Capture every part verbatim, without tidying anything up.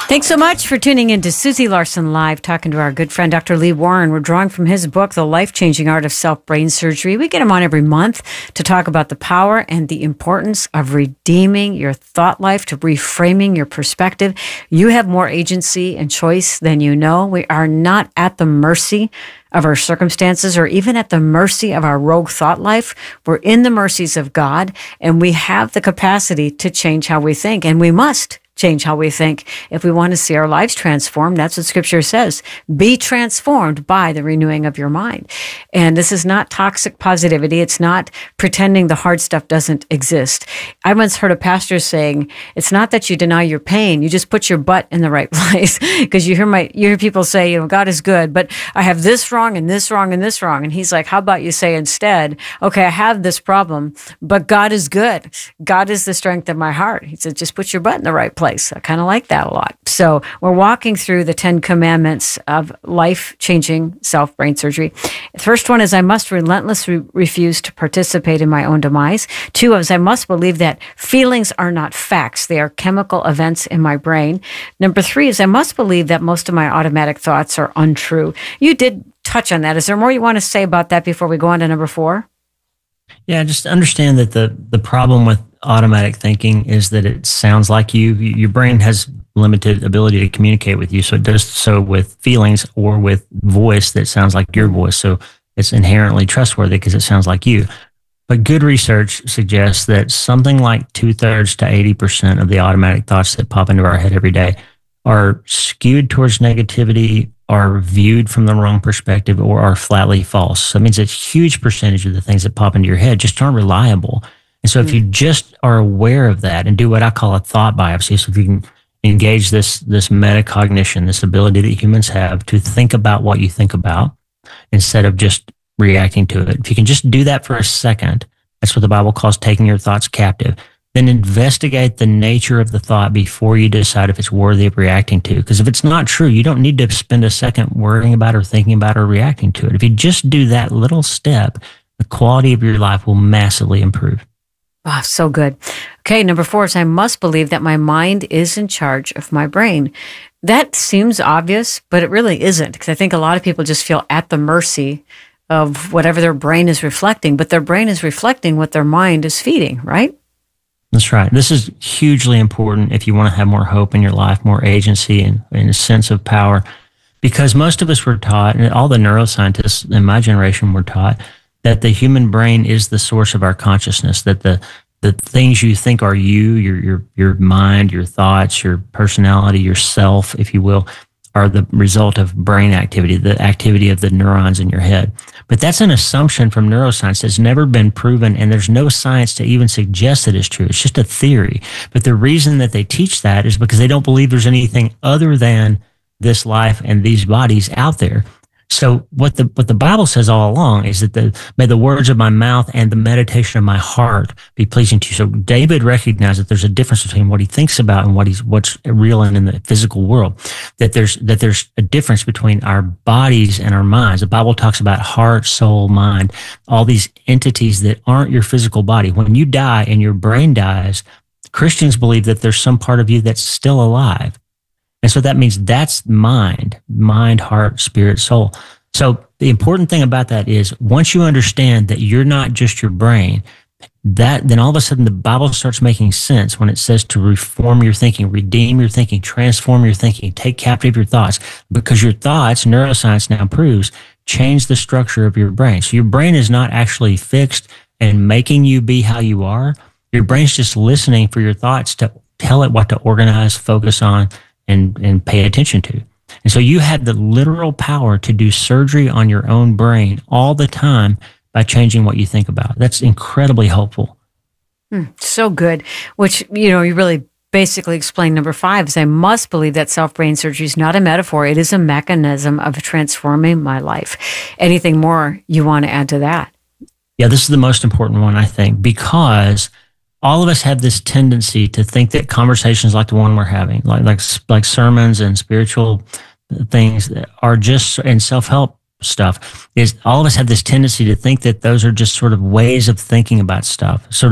Thanks so much for tuning in to Susie Larson Live, talking to our good friend, Doctor Lee Warren. We're drawing from his book, The Life-Changing Art of Self-Brain Surgery. We get him on every month to talk about the power and the importance of redeeming your thought life, to reframing your perspective. You have more agency and choice than you know. We are not at the mercy of our circumstances or even at the mercy of our rogue thought life. We're in the mercies of God, and we have the capacity to change how we think, and we must change how we think if we want to see our lives transformed. That's what Scripture says. Be transformed by the renewing of your mind. And this is not toxic positivity. It's not pretending the hard stuff doesn't exist. I once heard a pastor saying, it's not that you deny your pain, you just put your butt in the right place. Because you hear my, you hear people say, you know, God is good, but I have this wrong and this wrong and this wrong. And he's like, how about you say instead, okay, I have this problem, but God is good. God is the strength of my heart. He said, just put your butt in the right place. I kind of like that a lot. So we're walking through the Ten Commandments of life-changing self-brain surgery. The first one is I must relentlessly refuse to participate in my own demise. Two is I must believe that feelings are not facts. They are chemical events in my brain. Number three is I must believe that most of my automatic thoughts are untrue. You did touch on that. Is there more you want to say about that before we go on to number four? Yeah, just understand that the the problem with automatic thinking is that it sounds like you. Your brain has limited ability to communicate with you, so it does so with feelings or with voice that sounds like your voice. So it's inherently trustworthy because it sounds like you. But good research suggests that something like two-thirds to eighty percent of the automatic thoughts that pop into our head every day are skewed towards negativity, are viewed from the wrong perspective, or are flatly false. So that means a huge percentage of the things that pop into your head just aren't reliable. And so if you just are aware of that and do what I call a thought biopsy, so if you can engage this, this metacognition, this ability that humans have to think about what you think about instead of just reacting to it. If you can just do that for a second, that's what the Bible calls taking your thoughts captive. Then investigate the nature of the thought before you decide if it's worthy of reacting to. Because if it's not true, you don't need to spend a second worrying about or thinking about or reacting to it. If you just do that little step, the quality of your life will massively improve. Wow, so good. Okay, number four is I must believe that my mind is in charge of my brain. That seems obvious, but it really isn't, because I think a lot of people just feel at the mercy of whatever their brain is reflecting, but their brain is reflecting what their mind is feeding, right? That's right. This is hugely important if you want to have more hope in your life, more agency, and, and a sense of power, because most of us were taught, and all the neuroscientists in my generation were taught, that the human brain is the source of our consciousness, that the the things you think are you, your your your mind, your thoughts, your personality, yourself, if you will, are the result of brain activity, the activity of the neurons in your head. But that's an assumption from neuroscience that's never been proven, and there's no science to even suggest that it's true. It's just a theory. But the reason that they teach that is because they don't believe there's anything other than this life and these bodies out there. So what the what the Bible says all along is that the may the words of my mouth and the meditation of my heart be pleasing to you. So David recognized that there's a difference between what he thinks about and what he's what's real in the physical world. That there's that there's a difference between our bodies and our minds. The Bible talks about heart, soul, mind, all these entities that aren't your physical body. When you die and your brain dies, Christians believe that there's some part of you that's still alive. And so that means that's mind, mind, heart, spirit, soul. So the important thing about that is once you understand that you're not just your brain, that then all of a sudden the Bible starts making sense when it says to reform your thinking, redeem your thinking, transform your thinking, take captive your thoughts, because your thoughts, neuroscience now proves, change the structure of your brain. So your brain is not actually fixed and making you be how you are. Your brain's just listening for your thoughts to tell it what to organize, focus on, and, and pay attention to. And so you have the literal power to do surgery on your own brain all the time by changing what you think about. That's incredibly helpful. Mm, so good. Which, you know, you really basically explained number five is I must believe that self-brain surgery is not a metaphor. It is a mechanism of transforming my life. Anything more you want to add to that? Yeah, this is the most important one, I think, because all of us have this tendency to think that conversations like the one we're having, like like like sermons and spiritual things that are just, and self-help stuff, is all of us have this tendency to think that those are just sort of ways of thinking about stuff, sort of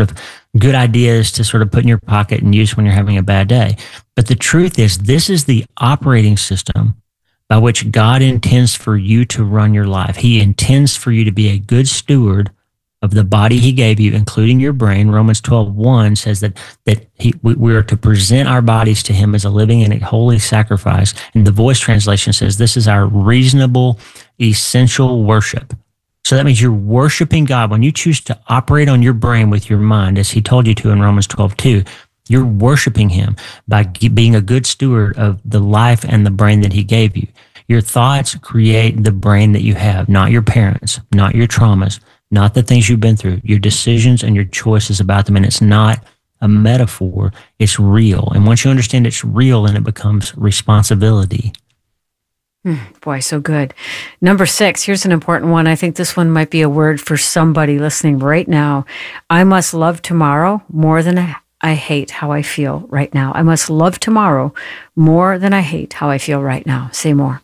good ideas to sort of put in your pocket and use when you're having a bad day. But the truth is, this is the operating system by which God intends for you to run your life. He intends for you to be a good steward of the body he gave you, including your brain. Romans twelve one says that that he, we, we are to present our bodies to him as a living and a holy sacrifice. And the Voice translation says this is our reasonable, essential worship. So that means you're worshiping God. When you choose to operate on your brain with your mind, as he told you to in Romans twelve two, you're worshiping him by being a good steward of the life and the brain that he gave you. Your thoughts create the brain that you have, not your parents, not your traumas, not the things you've been through, your decisions and your choices about them. And it's not a metaphor, it's real. And once you understand it's real, then it becomes responsibility. Mm, boy, so good. Number six, here's an important one. I think this one might be a word for somebody listening right now. I must love tomorrow more than I, I hate how I feel right now. I must love tomorrow more than I hate how I feel right now. Say more.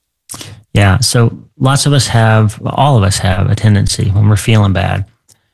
Yeah, so lots of us have, all of us have a tendency when we're feeling bad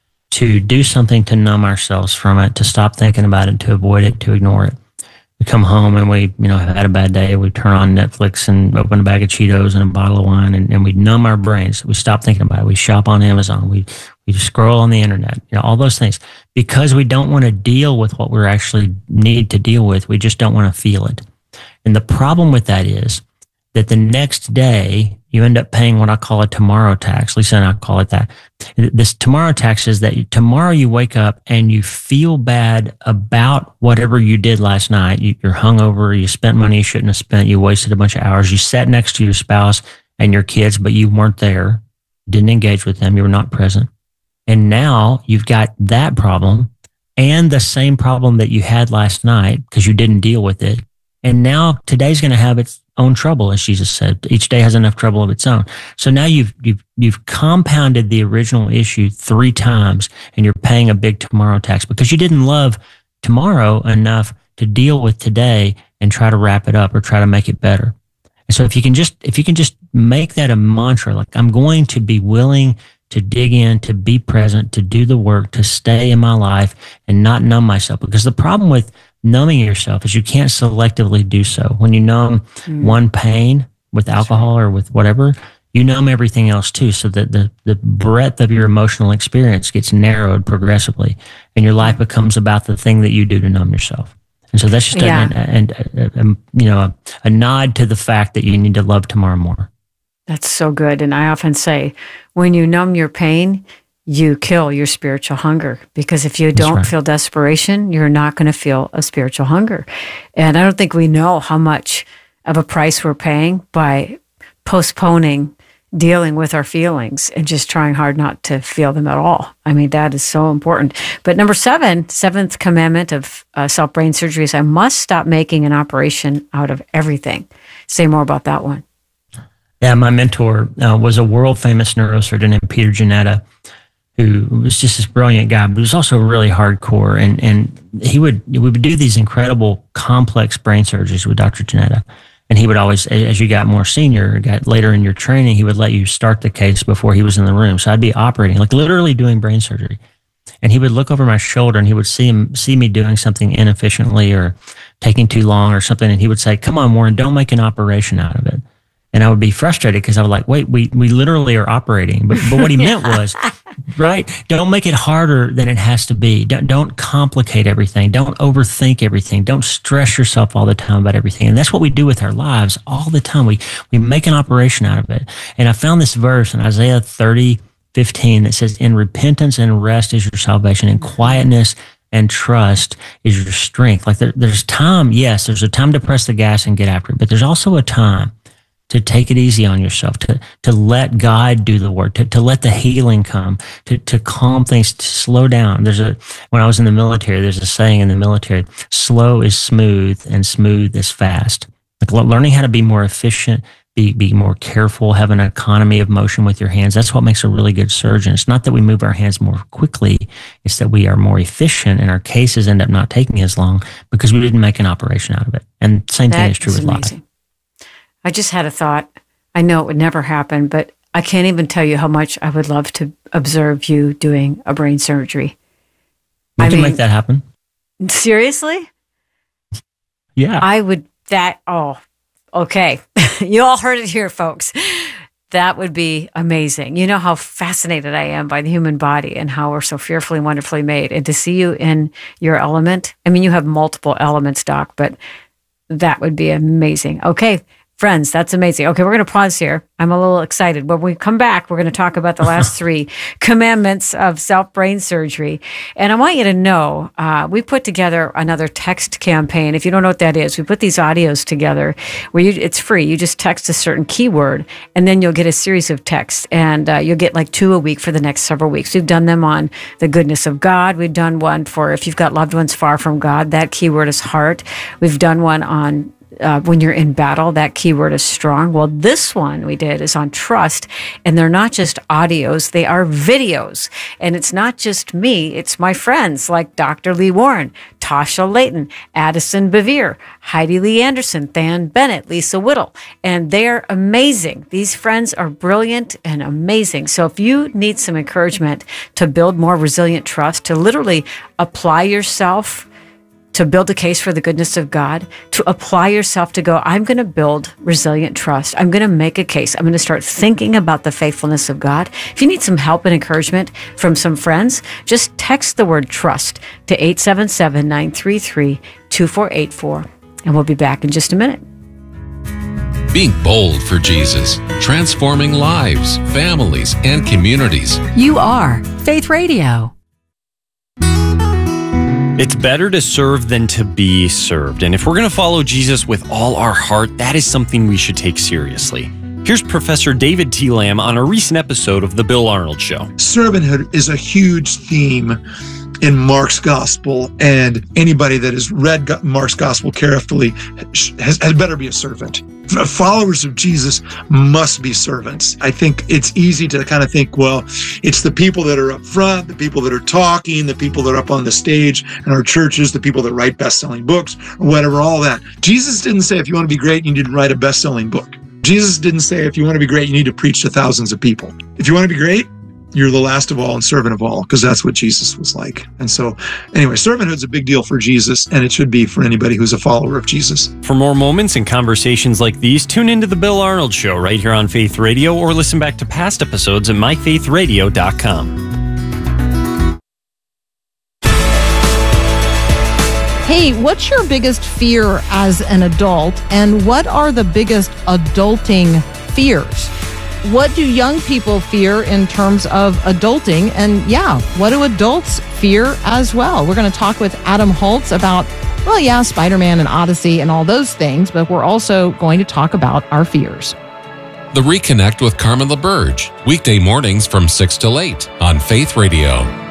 to do something to numb ourselves from it, to stop thinking about it, to avoid it, to ignore it. We come home and we, you know, have had a bad day. We turn on Netflix and open a bag of Cheetos and a bottle of wine, and, and we numb our brains. We stop thinking about it. We shop on Amazon. We we scroll on the internet. You know, all those things, because we don't want to deal with what we actually need to deal with. We just don't want to feel it. And the problem with that is that the next day you end up paying what I call a tomorrow tax. Lisa and I call it that. This tomorrow tax is that tomorrow you wake up and you feel bad about whatever you did last night. You, you're hungover, you spent money you shouldn't have spent, you wasted a bunch of hours, you sat next to your spouse and your kids, but you weren't there, didn't engage with them, you were not present. And now you've got that problem and the same problem that you had last night because you didn't deal with it. And now today's going to have its own trouble, as Jesus said. Each day has enough trouble of its own. So now you've you've you've compounded the original issue three times, and you're paying a big tomorrow tax because you didn't love tomorrow enough to deal with today and try to wrap it up or try to make it better. And so if you can just if you can just make that a mantra, like I'm going to be willing to dig in, to be present, to do the work, to stay in my life and not numb myself. Because the problem with numbing yourself is you can't selectively do so. When you numb mm. one pain with alcohol or with whatever, you numb everything else too, so that the, the breadth of your emotional experience gets narrowed progressively, and your life becomes about the thing that you do to numb yourself. And so that's just yeah. a, a, a, a, you know a, a nod to the fact that you need to love tomorrow more. That's so good. And I often say, when you numb your pain, you kill your spiritual hunger, because if you don't right. feel desperation, you're not going to feel a spiritual hunger. And I don't think we know how much of a price we're paying by postponing dealing with our feelings and just trying hard not to feel them at all. I mean, that is so important. But number seven, seventh commandment of uh, self-brain surgery is I must stop making an operation out of everything. Say more about that one. Yeah, my mentor uh, was a world-famous neurosurgeon named Peter Janetta, who was just this brilliant guy, but he was also really hardcore. And, and he would we would do these incredible, complex brain surgeries with Doctor Janetta. And he would always, as you got more senior, got later in your training, he would let you start the case before he was in the room. So I'd be operating, like literally doing brain surgery. And he would look over my shoulder and he would see him, see me doing something inefficiently or taking too long or something. And he would say, "Come on, Warren, don't make an operation out of it." And I would be frustrated because I was like, wait, we, we literally are operating. But but what he meant was, right, don't make it harder than it has to be. Don't, don't complicate everything. Don't overthink everything. Don't stress yourself all the time about everything. And that's what we do with our lives all the time. We, we make an operation out of it. And I found this verse in Isaiah thirty fifteen that says, "In repentance and rest is your salvation, in quietness and trust is your strength." Like there, there's time, yes, there's a time to press the gas and get after it, but there's also a time to take it easy on yourself, to to let God do the work, to, to let the healing come, to to calm things, to slow down. There's a when I was in the military, there's a saying in the military: slow is smooth and smooth is fast. Like learning how to be more efficient, be be more careful, have an economy of motion with your hands. That's what makes a really good surgeon. It's not that we move our hands more quickly, it's that we are more efficient and our cases end up not taking as long because we didn't make an operation out of it. And same thing is true with life. I just had a thought. I know it would never happen, but I can't even tell you how much I would love to observe you doing a brain surgery. We I can mean, make that happen. Seriously? Yeah. I would, that, oh, okay. You all heard it here, folks. That would be amazing. You know how fascinated I am by the human body and how we're so fearfully and wonderfully made. And to see you in your element, I mean, you have multiple elements, Doc, but that would be amazing. Okay, friends, that's amazing. Okay, we're going to pause here. I'm a little excited. When we come back, we're going to talk about the last three commandments of self-brain surgery. And I want you to know, uh, we put together another text campaign. If you don't know what that is, we put these audios together where you, it's free. You just text a certain keyword, and then you'll get a series of texts. And uh, you'll get like two a week for the next several weeks. We've done them on the goodness of God. We've done one for if you've got loved ones far from God. That keyword is heart. We've done one on Uh, when you're in battle, that keyword is strong. Well, this one we did is on trust, and they're not just audios, they are videos. And it's not just me, it's my friends like Doctor Lee Warren, Tasha Layton, Addison Bevere, Heidi Lee Anderson, Than Bennett, Lisa Whittle, and they're amazing. These friends are brilliant and amazing. So if you need some encouragement to build more resilient trust, to literally apply yourself to build a case for the goodness of God, to apply yourself to go, I'm going to build resilient trust. I'm going to make a case. I'm going to start thinking about the faithfulness of God. If you need some help and encouragement from some friends, just text the word trust to eight seven seven, nine three three, two four eight four. And we'll be back in just a minute. Being bold for Jesus, transforming lives, families, and communities. You are Faith Radio. It's better to serve than to be served. And if we're going to follow Jesus with all our heart, that is something we should take seriously. Here's Professor David T. Lamb on a recent episode of The Bill Arnold Show. Servanthood is a huge theme in Mark's gospel, and anybody that has read Mark's gospel carefully has, has better be a servant. Followers of Jesus must be servants. I think it's easy to kind of think, well, it's the people that are up front, the people that are talking, the people that are up on the stage in our churches, the people that write best-selling books, or whatever, all that. Jesus didn't say if you want to be great, you need to write a best-selling book. Jesus didn't say if you want to be great, you need to preach to thousands of people. If you want to be great, you're the last of all and servant of all, because that's what Jesus was like. And so, anyway, servanthood's a big deal for Jesus, and it should be for anybody who's a follower of Jesus. For more moments and conversations like these, tune into The Bill Arnold Show right here on Faith Radio, or listen back to past episodes at my faith radio dot com. Hey, what's your biggest fear as an adult, and what are the biggest adulting fears? What do young people fear in terms of adulting? And yeah, what do adults fear as well? We're going to talk with Adam Holtz about, well, yeah, Spider-Man and Odyssey and all those things, but we're also going to talk about our fears. The Reconnect with Carmen LaBerge, weekday mornings from six till eight on Faith Radio.